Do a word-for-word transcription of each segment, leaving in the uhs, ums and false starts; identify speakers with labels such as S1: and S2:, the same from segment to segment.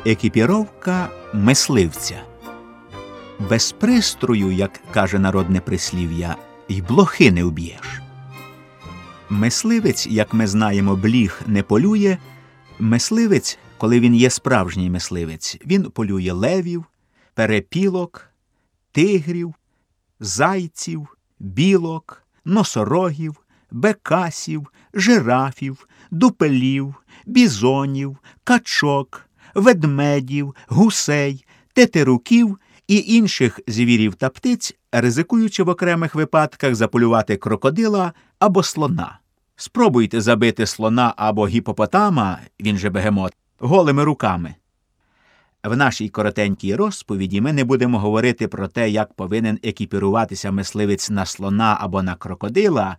S1: Екіпіровка мисливця. Без пристрою, як каже народне прислів'я, й блохи не вб'єш. Мисливець, як ми знаємо, бліх не полює. Мисливець, коли він є справжній мисливець, він полює левів, перепілок, тигрів, зайців, білок, носорогів, бекасів, жирафів, дупелів, бізонів, качок, ведмедів, гусей, тетеруків і інших звірів та птиць, ризикуючи в окремих випадках заполювати крокодила або слона. Спробуйте забити слона або гіпопотама, він же бегемот, голими руками. В нашій коротенькій розповіді ми не будемо говорити про те, як повинен екіпіруватися мисливець на слона або на крокодила.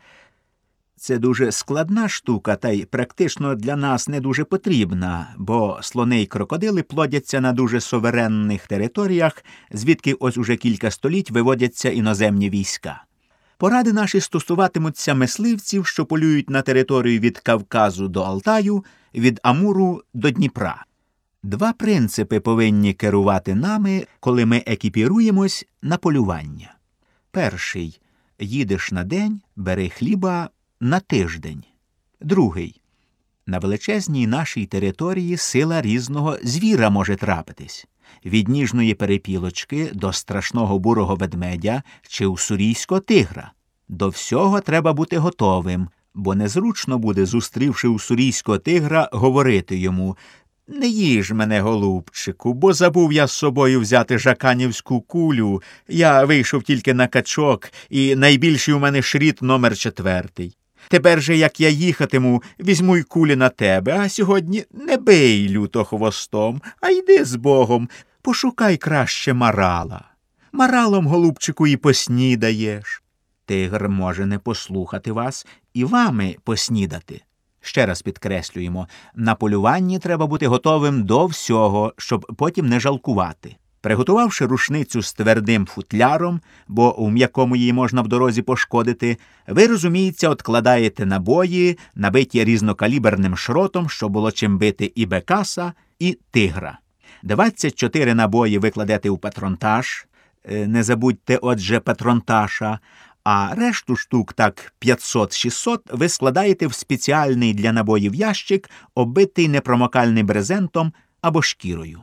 S1: Це дуже складна штука, та й практично для нас не дуже потрібна, бо слони й крокодили плодяться на дуже суверенних територіях, звідки ось уже кілька століть виводяться іноземні війська. Поради наші стосуватимуться мисливців, що полюють на територію від Кавказу до Алтаю, від Амуру до Дніпра. Два принципи повинні керувати нами, коли ми екіпіруємось на полювання. Перший – їдеш на день, бери хліба на тиждень. Другий – на величезній нашій території сила різного звіра може трапитись. Від ніжної перепілочки до страшного бурого ведмедя чи уссурійського тигра. До всього треба бути готовим, бо незручно буде, зустрівши уссурійського тигра, говорити йому: «Не їж мене, голубчику, бо забув я з собою взяти жаканівську кулю. Я вийшов тільки на качок, і найбільший у мене шріт номер четвертий. Тепер же, як я їхатиму, візьму й кулі на тебе, а сьогодні не бий люто хвостом, а йди з Богом, пошукай краще марала. Маралом, голубчику, і поснідаєш». Тигр може не послухати вас і вами поснідати. Ще раз підкреслюємо, на полюванні треба бути готовим до всього, щоб потім не жалкувати. Приготувавши рушницю з твердим футляром, бо у м'якому її можна в дорозі пошкодити, ви, розуміється, откладаєте набої, набиті різнокаліберним шротом, щоб було чим бити і бекаса, і тигра. двадцять чотири набої ви кладете у патронтаж, не забудьте, отже, патронташа, а решту штук, так п'ятсот-шістсот, ви складаєте в спеціальний для набоїв ящик, оббитий непромокальним брезентом або шкірою.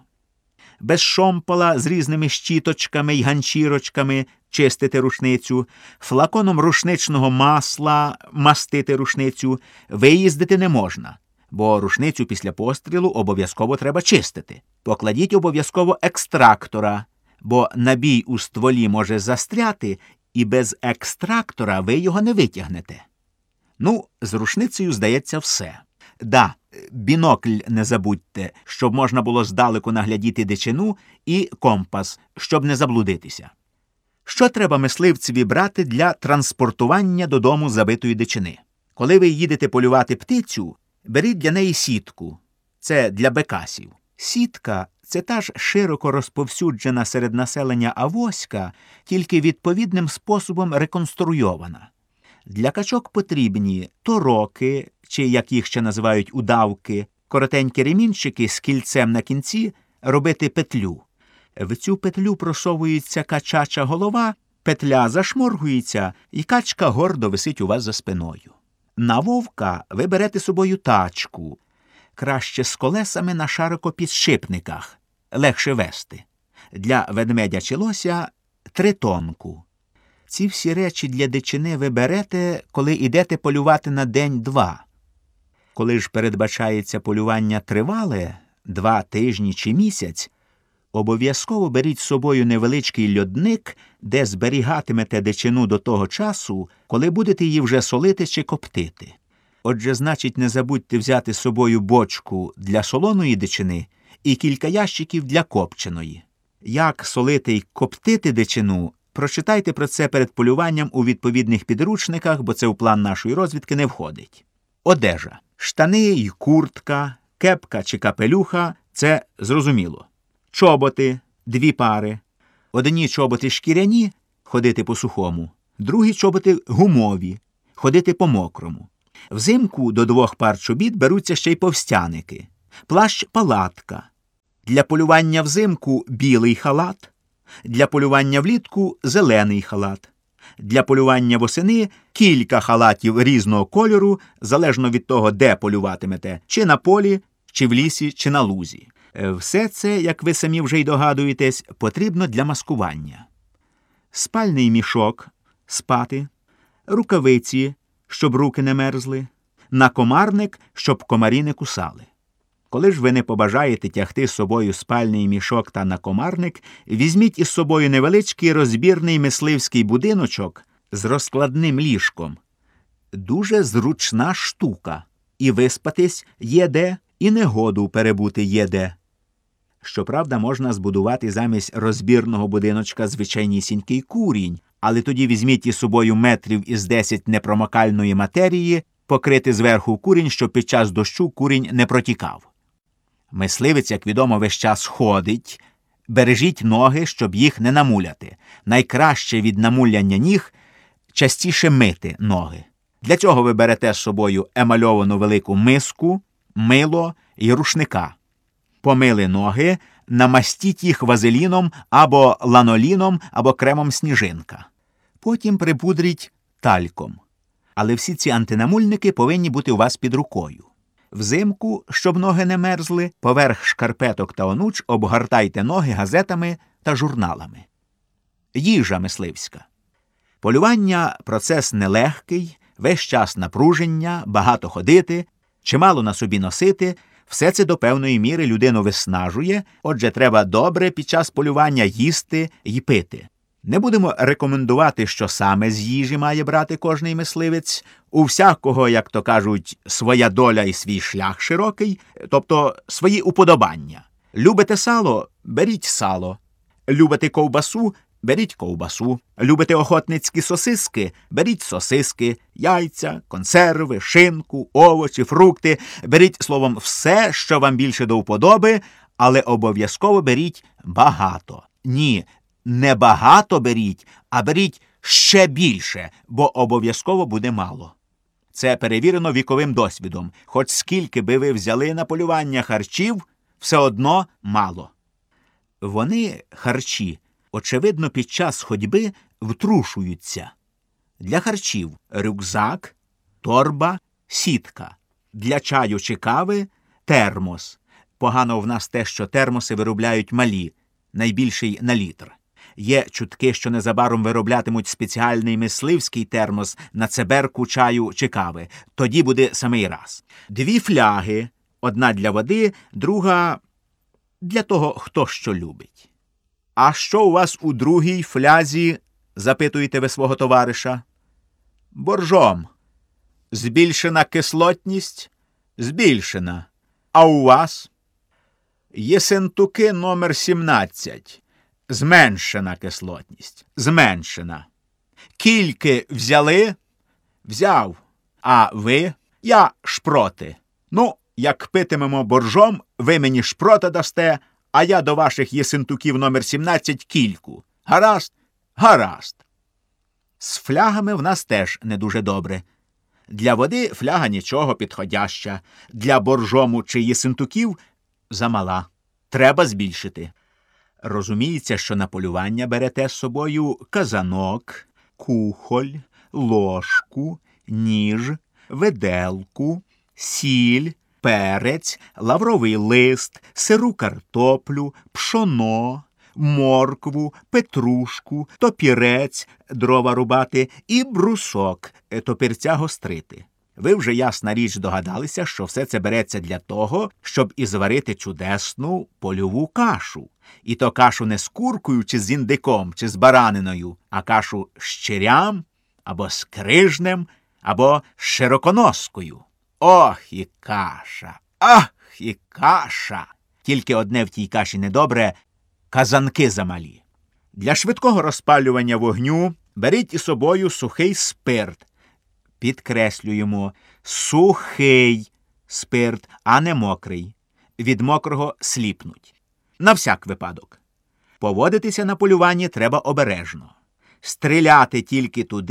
S1: Без шомпола з різними щіточками й ганчірочками чистити рушницю, флаконом рушничного масла мастити рушницю, виїздити не можна, бо рушницю після пострілу обов'язково треба чистити. Покладіть обов'язково екстрактора, бо набій у стволі може застряти, і без екстрактора ви його не витягнете. Ну, з рушницею, здається, все. Да, бінокль не забудьте, щоб можна було здалеку наглядіти дичину, і компас, щоб не заблудитися. Що треба мисливцеві брати для транспортування додому забитої дичини? Коли ви їдете полювати птицю, беріть для неї сітку. Це для бекасів. Сітка – це та ж широко розповсюджена серед населення авоська, тільки відповідним способом реконструйована. Для качок потрібні тороки, чи, як їх ще називають, удавки, коротенькі ремінчики з кільцем на кінці, робити петлю. В цю петлю просовується качача голова, петля зашморгується, і качка гордо висить у вас за спиною. На вовка ви берете з собою тачку, краще з колесами на шарикопідшипниках, легше вести. Для ведмедя чи лося – тритонку. Ці всі речі для дичини ви берете, коли йдете полювати на день-два. Коли ж передбачається полювання тривале, два тижні чи місяць, обов'язково беріть з собою невеличкий льодник, де зберігатимете дичину до того часу, коли будете її вже солити чи коптити. Отже, значить, не забудьте взяти з собою бочку для солоної дичини і кілька ящиків для копченої. Як солити й коптити дичину, прочитайте про це перед полюванням у відповідних підручниках, бо це в план нашої розвідки не входить. Одежа. Штани й куртка, кепка чи капелюха – це зрозуміло. Чоботи – дві пари. Одні чоботи шкіряні – ходити по сухому, другі чоботи гумові – ходити по мокрому. Взимку до двох пар чобіт беруться ще й повстяники. Плащ-палатка. Для полювання взимку – білий халат, для полювання влітку – зелений халат. Для полювання восени – кілька халатів різного кольору, залежно від того, де полюватимете – чи на полі, чи в лісі, чи на лузі. Все це, як ви самі вже й догадуєтесь, потрібно для маскування. Спальний мішок – спати, рукавиці, щоб руки не мерзли, накомарник, щоб комарі не кусали. Коли ж ви не побажаєте тягти з собою спальний мішок та накомарник, візьміть із собою невеличкий розбірний мисливський будиночок з розкладним ліжком. Дуже зручна штука. І виспатись є де, і негоду перебути є де. Щоправда, можна збудувати замість розбірного будиночка звичайнісінький курінь, але тоді візьміть із собою метрів із десять непромокальної матерії, покрити зверху курінь, щоб під час дощу курінь не протікав. Мисливець, як відомо, весь час ходить. Бережіть ноги, щоб їх не намуляти. Найкраще від намуляння ніг – частіше мити ноги. Для цього ви берете з собою емальовану велику миску, мило і рушника. Помили ноги, намастіть їх вазеліном або ланоліном, або кремом сніжинка. Потім припудріть тальком. Але всі ці антинамульники повинні бути у вас під рукою. Взимку, щоб ноги не мерзли, поверх шкарпеток та онуч обгортайте ноги газетами та журналами. Їжа мисливська. Полювання – процес нелегкий, весь час напруження, багато ходити, чимало на собі носити – все це до певної міри людину виснажує, отже, треба добре під час полювання їсти й пити. Не будемо рекомендувати, що саме з їжі має брати кожний мисливець. У всякого, як то кажуть, своя доля і свій шлях широкий, тобто свої уподобання. Любите сало – беріть сало. Любите ковбасу – беріть ковбасу. Любите охотницькі сосиски – беріть сосиски, яйця, консерви, шинку, овочі, фрукти. Беріть, словом, все, що вам більше до вподоби, але обов'язково беріть багато. Ні, не багато беріть, а беріть ще більше, бо обов'язково буде мало. Це перевірено віковим досвідом. Хоч скільки би ви взяли на полювання харчів, все одно мало. Вони, харчі, очевидно, під час ходьби втрушуються. Для харчів – рюкзак, торба, сітка. Для чаю чи кави – термос. Погано в нас те, що термоси виробляють малі, найбільший на літр. Є чутки, що незабаром вироблятимуть спеціальний мисливський термос на цеберку чаю чи кави. Тоді буде самий раз. Дві фляги. Одна для води, друга для того, хто що любить. «А що у вас у другій флязі?» – запитуєте ви свого товариша. «Боржом». «Збільшена кислотність?» «Збільшена». «А у вас?» «Єсентуки номер сімнадцять». «Зменшена кислотність». «Зменшена». «Кільки взяли?» «Взяв». «А ви?» «Я шпроти». «Ну, як питимемо боржом, ви мені шпрота дасте, а я до ваших єсентуків номер сімнадцять кільку. Гаразд? Гаразд». З флягами в нас теж не дуже добре. Для води фляга нічого підходяща. Для боржому чи єсентуків замала. Треба збільшити. Розуміється, що на полювання берете з собою казанок, кухоль, ложку, ніж, виделку, сіль, перець, лавровий лист, сиру картоплю, пшоно, моркву, петрушку, топірець, дрова рубати і брусок, топірця гострити. Ви вже, ясна річ, догадалися, що все це береться для того, щоб і зварити чудесну польову кашу. І то кашу не з куркою, чи з індиком, чи з бараниною, а кашу з черям, або з крижнем, або з широконоскою. Ох, і каша! Ах, і каша! Тільки одне в тій каші недобре – казанки замалі. Для швидкого розпалювання вогню беріть із собою сухий спирт. Підкреслюємо – сухий спирт, а не мокрий. Від мокрого сліпнуть. На всяк випадок. Поводитися на полюванні треба обережно. Стріляти тільки туди,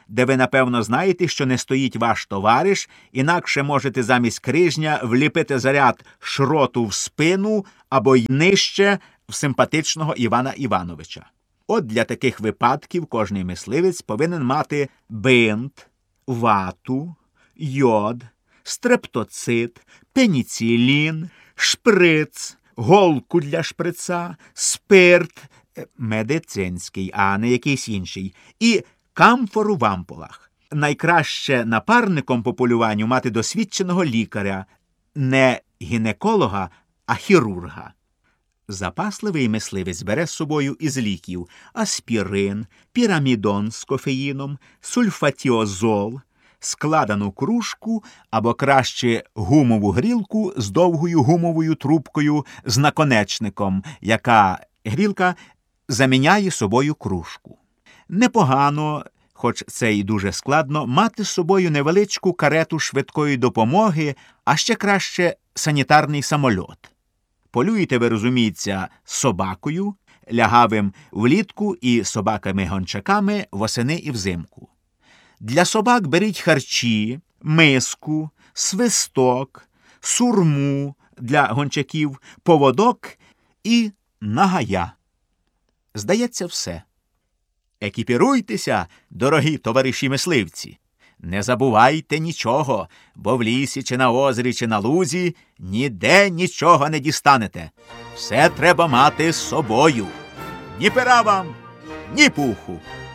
S1: де ви, напевно, знаєте, що не стоїть ваш товариш, інакше можете замість крижня вліпити заряд шроту в спину або й нижче в симпатичного Івана Івановича. От для таких випадків кожний мисливець повинен мати бинт, вату, йод, стрептоцит, пеніцилін, шприц, голку для шприца, спирт, медицинський, а не якийсь інший, і камфору в ампулах. Найкраще напарником по полюванню мати досвідченого лікаря, не гінеколога, а хірурга. Запасливий мисливець бере з собою із ліків аспірин, пірамідон з кофеїном, сульфатіозол, складену кружку або краще гумову грілку з довгою гумовою трубкою з наконечником, яка грілка заміняє собою кружку. Непогано, хоч це і дуже складно, мати з собою невеличку карету швидкої допомоги, а ще краще санітарний самольот. Полюєте, ви розуміється, собакою, лягавим влітку і собаками-гончаками восени і взимку. Для собак беріть харчі, миску, свисток, сурму для гончаків, поводок і нагая. Здається, все. Екіпіруйтеся, дорогі товариші мисливці. Не забувайте нічого, бо в лісі, чи на озері, чи на лузі ніде нічого не дістанете. Все треба мати з собою. Ні пера вам, ні пуху.